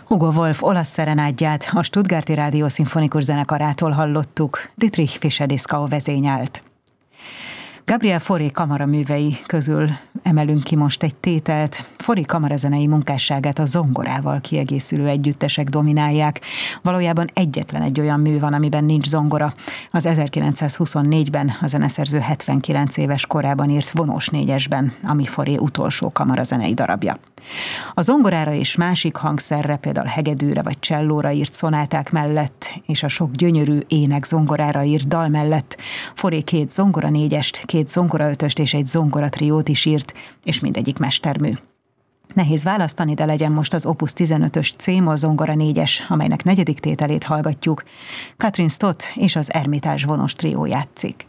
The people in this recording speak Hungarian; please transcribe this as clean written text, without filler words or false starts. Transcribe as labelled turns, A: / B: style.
A: Hugo Wolf olasz szerenádját a Stuttgarti Rádió Szimfonikus Zenekarától hallottuk, Dietrich Fischer-Dieskau vezényelt. Gabriel Fauré kamaraművei közül emelünk ki most egy tételt. Fauré kamarazenei munkásságát a zongorával kiegészülő együttesek dominálják. Valójában egyetlen egy olyan mű van, amiben nincs zongora. Az 1924-ben a zeneszerző 79 éves korában írt vonós négyesben, ami Fauré utolsó kamarazenei darabja. A zongorára és másik hangszerre, például hegedűre vagy csellóra írt szonáták mellett, és a sok gyönyörű ének zongorára írt dal mellett Fauré 2 zongora négyest, 2 zongora ötöst és egy zongora triót is írt, és mindegyik mestermű. Nehéz választani, de legyen most az Opus 15-ös C-moll zongora négyes, amelynek 4. tételét hallgatjuk. Katrin Stott és az Ermitás vonós trió játszik.